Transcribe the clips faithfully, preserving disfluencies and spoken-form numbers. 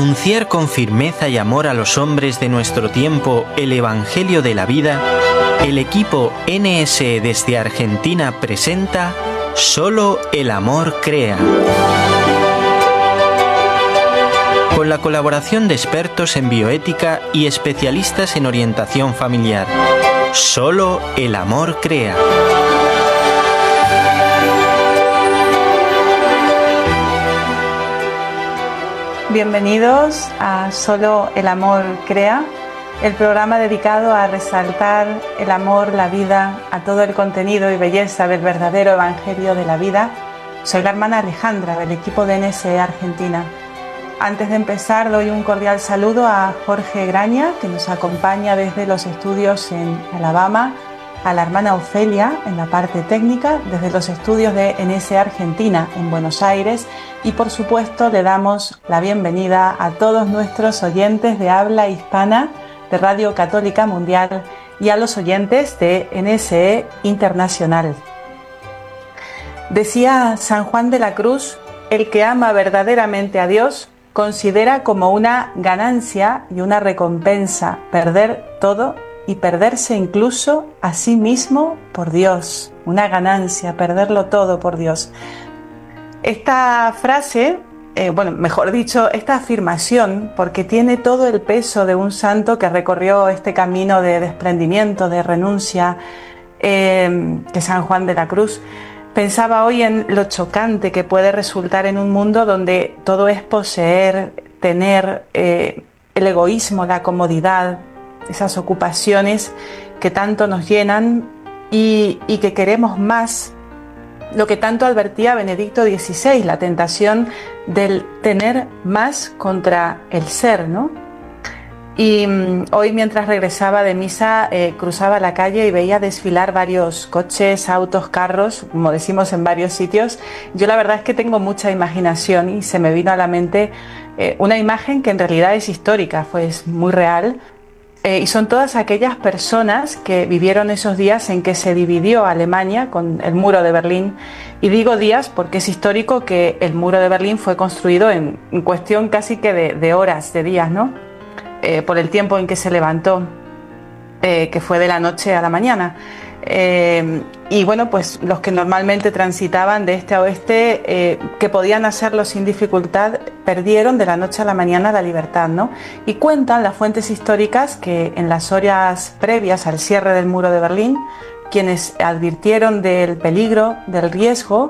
anunciar con firmeza y amor a los hombres de nuestro tiempo el Evangelio de la vida, el equipo N S E desde Argentina presenta Solo el amor crea. Con la colaboración de expertos en bioética y especialistas en orientación familiar. Solo el amor crea. Bienvenidos a Solo el amor crea, el programa dedicado a resaltar el amor, la vida, a todo el contenido y belleza del verdadero Evangelio de la vida. Soy la hermana Alejandra del equipo de N S E Argentina. Antes de empezar doy un cordial saludo a Jorge Graña, que nos acompaña desde los estudios en Alabama, a la hermana Ofelia en la parte técnica, desde los estudios de N S E Argentina en Buenos Aires, y por supuesto le damos la bienvenida a todos nuestros oyentes de habla hispana de Radio Católica Mundial y a los oyentes de N S E Internacional. Decía San Juan de la Cruz: el que ama verdaderamente a Dios considera como una ganancia y una recompensa perder todo y perderse incluso a sí mismo por Dios. Una ganancia, perderlo todo por Dios. Esta frase, eh, bueno, mejor dicho, esta afirmación, porque tiene todo el peso de un santo que recorrió este camino de desprendimiento, de renuncia, eh, que San Juan de la Cruz. Pensaba hoy en lo chocante que puede resultar en un mundo donde todo es poseer, tener, eh, el egoísmo, la comodidad, esas ocupaciones que tanto nos llenan y, y que queremos más, lo que tanto advertía Benedicto dieciséis, la tentación del tener más contra el ser, ¿no? Y um, hoy, mientras regresaba de misa, eh, cruzaba la calle y veía desfilar varios coches, autos, carros, como decimos en varios sitios. Yo la verdad es que tengo mucha imaginación y se me vino a la mente eh, una imagen que en realidad es histórica, fue es muy real. Eh, y son todas aquellas personas que vivieron esos días en que se dividió Alemania con el muro de Berlín. Y digo días porque es histórico que el muro de Berlín fue construido en, en cuestión casi que de, de horas, de días, ¿no? Eh, por el tiempo en que se levantó, eh, que fue de la noche a la mañana. Eh, y bueno, pues los que normalmente transitaban de este a oeste, eh, que podían hacerlo sin dificultad, perdieron de la noche a la mañana la libertad, ¿no? Y cuentan las fuentes históricas que en las horas previas al cierre del muro de Berlín, quienes advirtieron del peligro, del riesgo,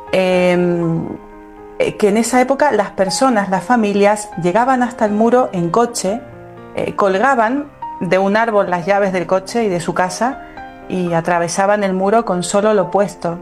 eh, que en esa época las personas, las familias, llegaban hasta el muro en coche, eh, colgaban de un árbol las llaves del coche y de su casa y atravesaban el muro con solo lo puesto.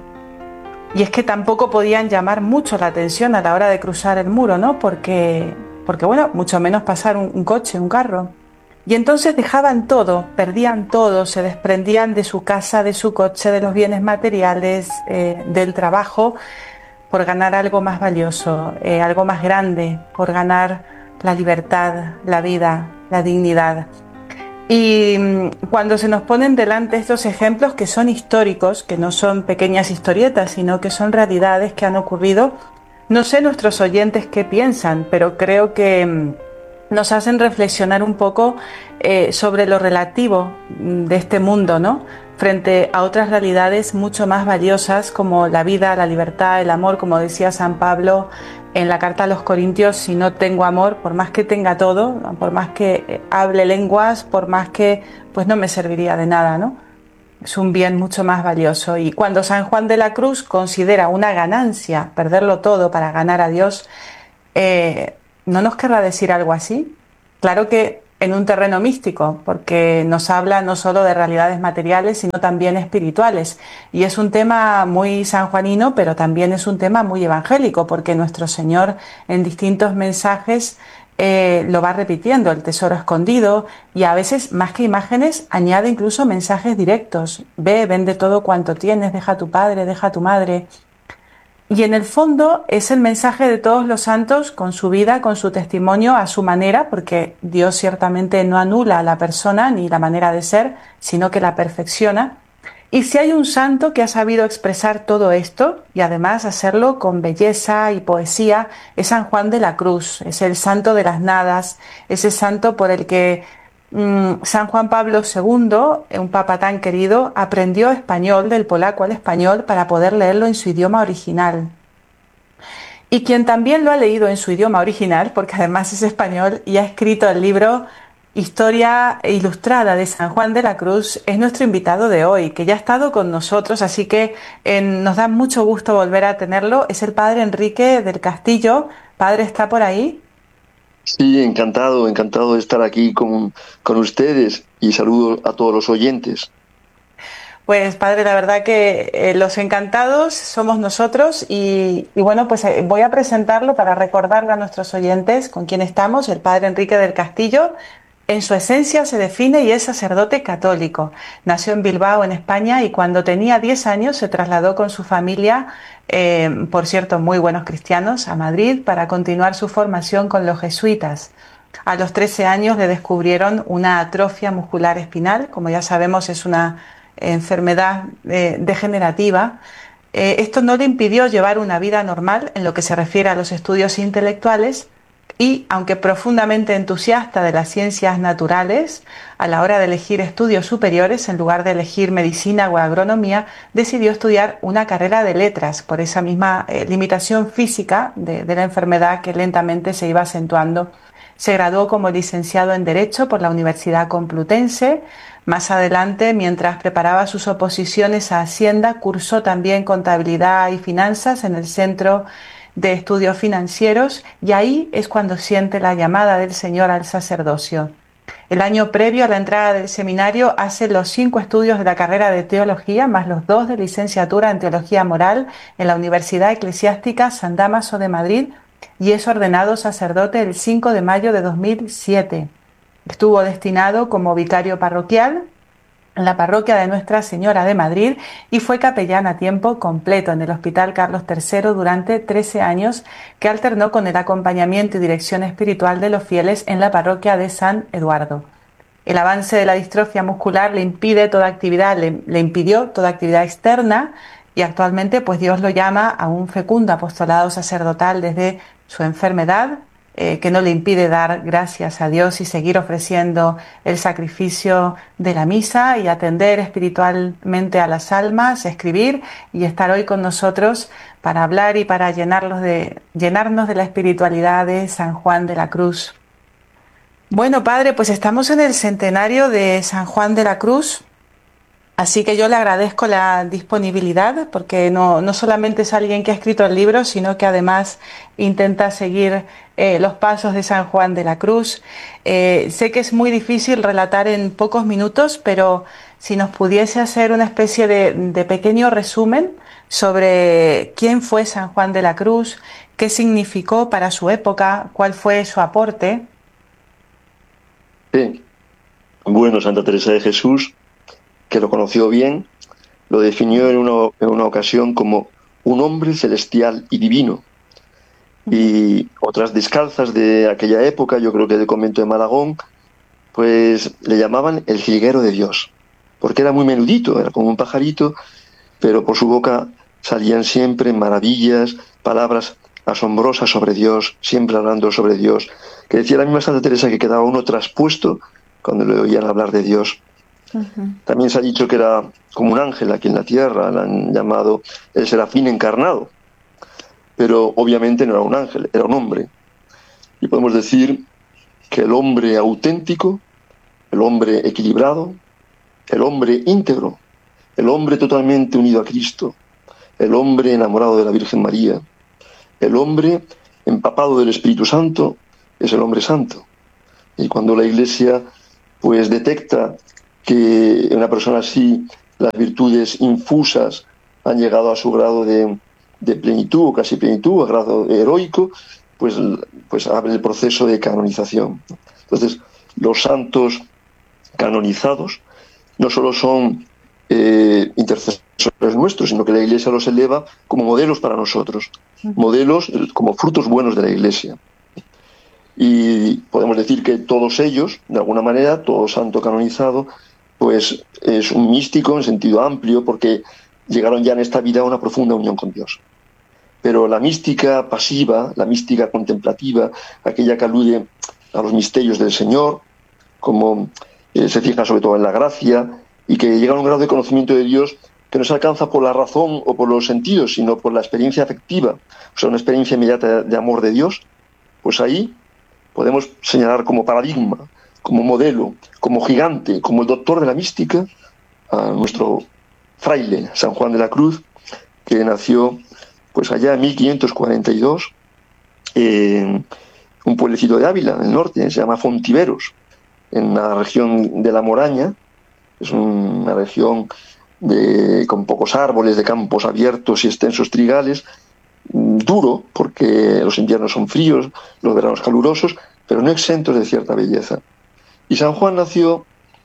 Y es que tampoco podían llamar mucho la atención a la hora de cruzar el muro, ¿no? Porque, porque bueno, mucho menos pasar un, un coche, un carro. Y entonces dejaban todo, perdían todo, se desprendían de su casa, de su coche, de los bienes materiales, eh, del trabajo, por ganar algo más valioso, eh, algo más grande, por ganar la libertad, la vida, la dignidad. Y cuando se nos ponen delante estos ejemplos que son históricos, que no son pequeñas historietas, sino que son realidades que han ocurrido, no sé nuestros oyentes qué piensan, pero creo que nos hacen reflexionar un poco eh, sobre lo relativo de este mundo, ¿no? Frente a otras realidades mucho más valiosas como la vida, la libertad, el amor, como decía San Pablo en la carta a los Corintios: si no tengo amor, por más que tenga todo, por más que hable lenguas, por más que, pues no me serviría de nada, ¿no? Es un bien mucho más valioso. Y cuando San Juan de la Cruz considera una ganancia perderlo todo para ganar a Dios, eh, ¿no nos querrá decir algo así? Claro que en un terreno místico, porque nos habla no solo de realidades materiales, sino también espirituales. Y es un tema muy sanjuanino, pero también es un tema muy evangélico, porque nuestro Señor en distintos mensajes eh, lo va repitiendo, el tesoro escondido, y a veces, más que imágenes, añade incluso mensajes directos. Ve, vende todo cuanto tienes, deja a tu padre, deja a tu madre. Y en el fondo es el mensaje de todos los santos con su vida, con su testimonio, a su manera, porque Dios ciertamente no anula a la persona ni la manera de ser, sino que la perfecciona. Y si hay un santo que ha sabido expresar todo esto y además hacerlo con belleza y poesía, es San Juan de la Cruz, es el santo de las nadas, es el santo por el que mmm, San Juan Pablo segundo, un papa tan querido, aprendió español del polaco al español para poder leerlo en su idioma original. Y quien también lo ha leído en su idioma original, porque además es español y ha escrito el libro Historia Ilustrada de San Juan de la Cruz, es nuestro invitado de hoy, que ya ha estado con nosotros, así que eh, nos da mucho gusto volver a tenerlo. Es el padre Enrique del Castillo. Padre, ¿está por ahí? Sí, encantado, encantado de estar aquí con, con ustedes y saludo a todos los oyentes. Pues padre, la verdad que eh, los encantados somos nosotros y, y bueno, pues eh, voy a presentarlo para recordarle a nuestros oyentes con quién estamos, el padre Enrique del Castillo. En su esencia se define y es sacerdote católico. Nació en Bilbao, en España, y cuando tenía diez años se trasladó con su familia, eh, por cierto, muy buenos cristianos, a Madrid para continuar su formación con los jesuitas. A los trece años le descubrieron una atrofia muscular espinal, como ya sabemos es una enfermedad eh, degenerativa. Eh, esto no le impidió llevar una vida normal en lo que se refiere a los estudios intelectuales y, aunque profundamente entusiasta de las ciencias naturales, a la hora de elegir estudios superiores, en lugar de elegir medicina o agronomía, decidió estudiar una carrera de letras por esa misma eh, limitación física de, de la enfermedad que lentamente se iba acentuando. Se graduó como licenciado en Derecho por la Universidad Complutense. Más adelante, mientras preparaba sus oposiciones a Hacienda, cursó también Contabilidad y Finanzas en el Centro de Estudios Financieros, y ahí es cuando siente la llamada del Señor al sacerdocio. El año previo a la entrada del seminario hace los cinco estudios de la carrera de Teología, más los dos de licenciatura en Teología Moral en la Universidad Eclesiástica San Dámaso de Madrid, y es ordenado sacerdote el cinco de mayo de dos mil siete. Estuvo destinado como vicario parroquial en la parroquia de Nuestra Señora de Madrid y fue capellán a tiempo completo en el Hospital Carlos tercero durante trece años, que alternó con el acompañamiento y dirección espiritual de los fieles en la parroquia de San Eduardo. El avance de la distrofia muscular le impide toda actividad, le, le impidió toda actividad externa, y actualmente pues Dios lo llama a un fecundo apostolado sacerdotal desde su enfermedad, eh, que no le impide dar gracias a Dios y seguir ofreciendo el sacrificio de la misa y atender espiritualmente a las almas, escribir y estar hoy con nosotros para hablar y para llenarlos de, llenarnos de la espiritualidad de San Juan de la Cruz. Bueno, padre, pues estamos en el centenario de San Juan de la Cruz. Así que yo le agradezco la disponibilidad, porque no, no solamente es alguien que ha escrito el libro, sino que además intenta seguir eh, los pasos de San Juan de la Cruz. Eh, sé que es muy difícil relatar en pocos minutos, pero si nos pudiese hacer una especie de, de pequeño resumen sobre quién fue San Juan de la Cruz, qué significó para su época, cuál fue su aporte. Sí. Bueno, Santa Teresa de Jesús, que lo conoció bien, lo definió en una, en una ocasión como un hombre celestial y divino. Y otras descalzas de aquella época, yo creo que del convento de Malagón, pues le llamaban el jilguero de Dios, porque era muy menudito, era como un pajarito, pero por su boca salían siempre maravillas, palabras asombrosas sobre Dios, siempre hablando sobre Dios, que decía la misma Santa Teresa que quedaba uno traspuesto cuando le oían hablar de Dios. Uh-huh. También se ha dicho que era como un ángel aquí en la tierra, lo han llamado el serafín encarnado, pero obviamente no era un ángel, era un hombre. Y podemos decir que el hombre auténtico, el hombre equilibrado, el hombre íntegro, el hombre totalmente unido a Cristo, el hombre enamorado de la Virgen María, el hombre empapado del Espíritu Santo, es el hombre santo. Y cuando la Iglesia pues detecta que una persona así, las virtudes infusas han llegado a su grado de, de plenitud, o casi plenitud, a grado heroico, pues, pues abre el proceso de canonización. Entonces, los santos canonizados no solo son eh, intercesores nuestros, sino que la Iglesia los eleva como modelos para nosotros, modelos como frutos buenos de la Iglesia. Y podemos decir que todos ellos, de alguna manera, todo santo canonizado, pues es un místico en sentido amplio, porque llegaron ya en esta vida a una profunda unión con Dios. Pero la mística pasiva, la mística contemplativa, aquella que alude a los misterios del Señor, como eh, se fija sobre todo en la gracia, y que llega a un grado de conocimiento de Dios que no se alcanza por la razón o por los sentidos, sino por la experiencia afectiva, o sea, una experiencia inmediata de amor de Dios, pues ahí podemos señalar como paradigma, como modelo, como gigante, como el doctor de la mística, a nuestro fraile San Juan de la Cruz, que nació pues allá en mil quinientos cuarenta y dos en un pueblecito de Ávila, en el norte, se llama Fontiveros, en la región de la Moraña. Es una región de, con pocos árboles, de campos abiertos y extensos trigales, duro, porque los inviernos son fríos, los veranos calurosos, pero no exentos de cierta belleza. Y San Juan nació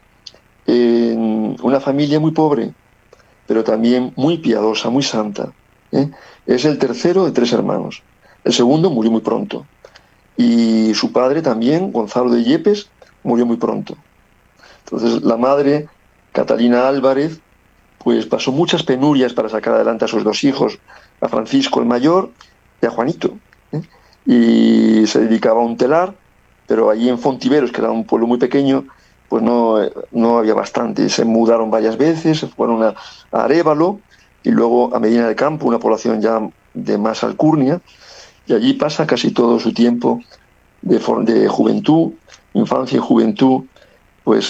en una familia muy pobre, pero también muy piadosa, muy santa, ¿eh? Es el tercero de tres hermanos. El segundo murió muy pronto. Y su padre también, Gonzalo de Yepes, murió muy pronto. Entonces la madre, Catalina Álvarez, pues pasó muchas penurias para sacar adelante a sus dos hijos, a Francisco el mayor y a Juanito, ¿eh? Y se dedicaba a un telar, pero allí en Fontiveros, que era un pueblo muy pequeño, pues no, no había bastante. Se mudaron varias veces, se fueron a, a Arévalo y luego a Medina del Campo, una población ya de más alcurnia, y allí pasa casi todo su tiempo de, de juventud, infancia y juventud, pues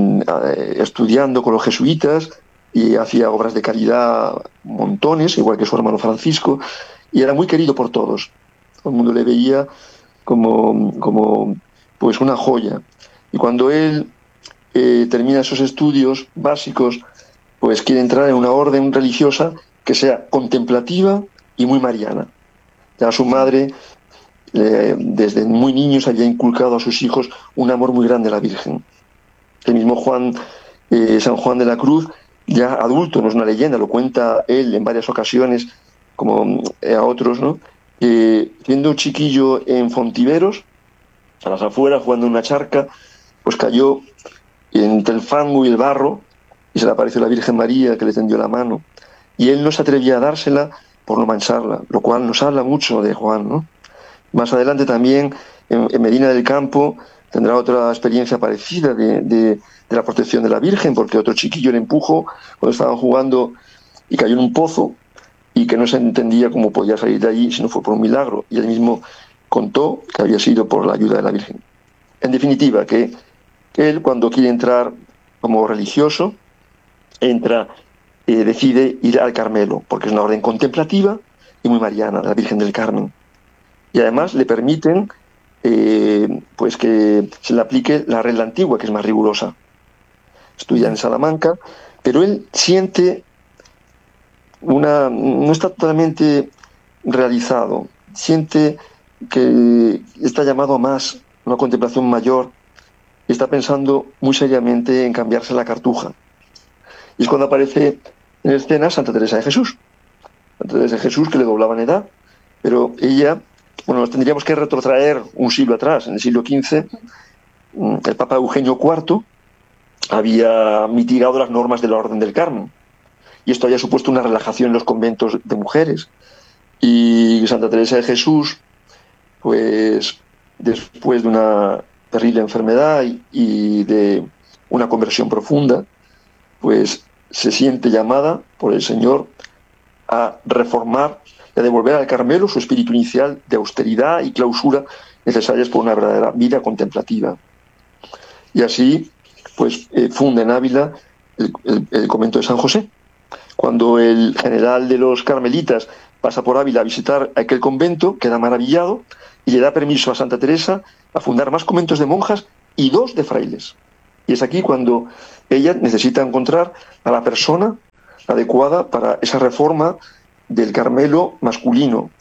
estudiando con los jesuitas, y hacía obras de caridad montones, igual que su hermano Francisco, y era muy querido por todos. Todo el mundo le veía como, como pues una joya. Y cuando él eh, termina esos estudios básicos, pues quiere entrar en una orden religiosa que sea contemplativa y muy mariana. Ya su madre, eh, desde muy niños, había inculcado a sus hijos un amor muy grande a la Virgen. El mismo Juan, eh, San Juan de la Cruz, ya adulto, no es una leyenda, lo cuenta él en varias ocasiones, como eh, a otros, ¿no? Eh, siendo un chiquillo en Fontiveros, a las afueras, jugando en una charca, pues cayó entre el fango y el barro, y se le apareció la Virgen María, que le tendió la mano, y él no se atrevía a dársela por no mancharla, lo cual nos habla mucho de Juan, ¿no? Más adelante también, en, en Medina del Campo, tendrá otra experiencia parecida de, de, de la protección de la Virgen, porque otro chiquillo le empujó cuando estaban jugando y cayó en un pozo, y que no se entendía cómo podía salir de allí si no fue por un milagro, y él mismo contó que había sido por la ayuda de la Virgen. En definitiva, que, que él, cuando quiere entrar como religioso, entra, eh, decide ir al Carmelo, porque es una orden contemplativa y muy mariana, de la Virgen del Carmen. Y además le permiten eh, pues que se le aplique la regla antigua, que es más rigurosa. Estudia en Salamanca, pero él siente una, no está totalmente realizado, siente que está llamado a más, una contemplación mayor, y está pensando muy seriamente en cambiarse la cartuja. Y es cuando aparece en escena Santa Teresa de Jesús. Santa Teresa de Jesús, que le doblaba en edad, pero ella, bueno, nos tendríamos que retrotraer un siglo atrás. En el siglo quince, el Papa Eugenio cuarto había mitigado las normas de la Orden del Carmen, y esto había supuesto una relajación en los conventos de mujeres. Y Santa Teresa de Jesús, pues después de una terrible enfermedad y, y de una conversión profunda, pues se siente llamada por el Señor a reformar y a devolver al Carmelo su espíritu inicial de austeridad y clausura necesarias por una verdadera vida contemplativa. Y así, pues eh, funda en Ávila el, el, el convento de San José. Cuando el general de los carmelitas pasa por Ávila a visitar aquel convento, queda maravillado y le da permiso a Santa Teresa a fundar más conventos de monjas y dos de frailes. Y es aquí cuando ella necesita encontrar a la persona adecuada para esa reforma del Carmelo masculino.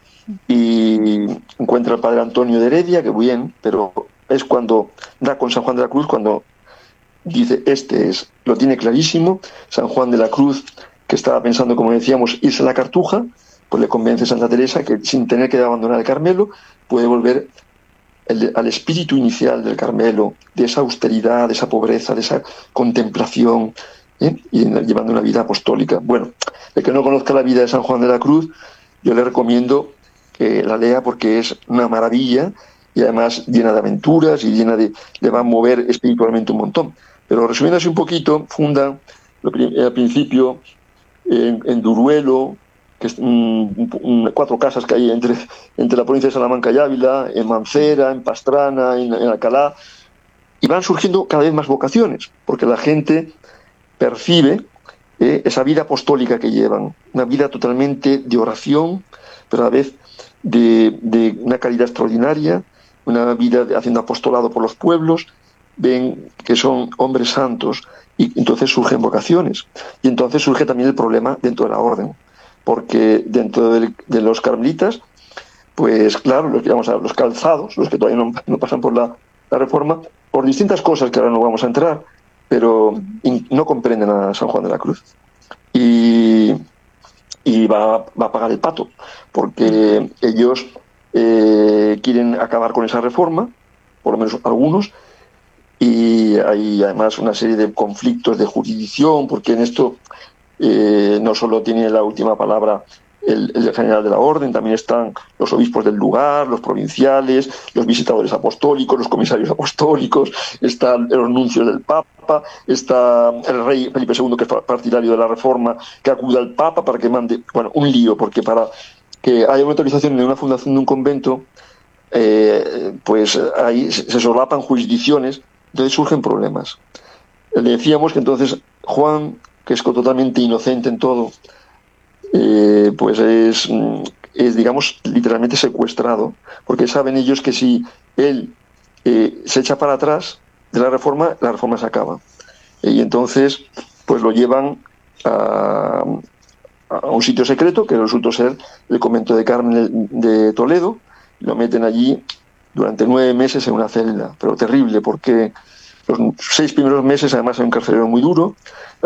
Y encuentra al padre Antonio de Heredia, que bien, pero es cuando da con San Juan de la Cruz, cuando dice, este es, lo tiene clarísimo. San Juan de la Cruz, que estaba pensando, como decíamos, irse a la Cartuja, pues le convence a Santa Teresa que sin tener que abandonar el Carmelo, puede volver el, al espíritu inicial del Carmelo, de esa austeridad, de esa pobreza, de esa contemplación, ¿eh? y llevando una vida apostólica. Bueno, el que no conozca la vida de San Juan de la Cruz, yo le recomiendo que la lea porque es una maravilla y además llena de aventuras y llena de, le va a mover espiritualmente un montón. Pero resumiendo así un poquito, funda lo, al principio en, en Duruelo, que es un, un, cuatro casas que hay entre, entre la provincia de Salamanca y Ávila, en Mancera, en Pastrana, en, en Alcalá, y van surgiendo cada vez más vocaciones, porque la gente percibe eh, esa vida apostólica que llevan, una vida totalmente de oración, pero a la vez de, de una caridad extraordinaria, una vida de, haciendo apostolado por los pueblos, ven que son hombres santos, y entonces surgen vocaciones, y entonces surge también el problema dentro de la orden, porque dentro de, de los carmelitas, pues claro, los, digamos, los calzados, los que todavía no, no pasan por la, la reforma, por distintas cosas que ahora no vamos a entrar, pero in, no comprenden a San Juan de la Cruz. Y, y va, va a pagar el pato, porque ellos eh, quieren acabar con esa reforma, por lo menos algunos, y hay además una serie de conflictos de jurisdicción, porque en esto Eh, no solo tiene la última palabra el, el general de la orden, también están los obispos del lugar, los provinciales, los visitadores apostólicos, los comisarios apostólicos, están los nuncios del Papa, está el rey Felipe segundo, que es partidario de la reforma, que acude al Papa para que mande, bueno, un lío, porque para que haya una autorización en una fundación de un convento, eh, pues ahí se solapan jurisdicciones, entonces surgen problemas. Le decíamos que entonces Juan, que es totalmente inocente en todo, eh, pues es, es, digamos, literalmente secuestrado, porque saben ellos que si él eh, se echa para atrás de la reforma, la reforma se acaba. Eh, y entonces, pues lo llevan a, a un sitio secreto, que resultó ser el convento de Carmen de Toledo, y lo meten allí durante nueve meses en una celda, pero terrible, porque los seis primeros meses además hay un carcelero muy duro.